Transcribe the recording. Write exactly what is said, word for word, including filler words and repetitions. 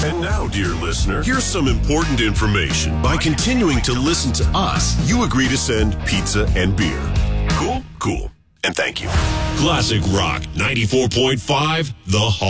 And now, dear listener, here's some important information. By continuing to listen to us, you agree to send pizza and beer. Cool? Cool. And thank you. Classic Rock ninety-four point five, The Hall.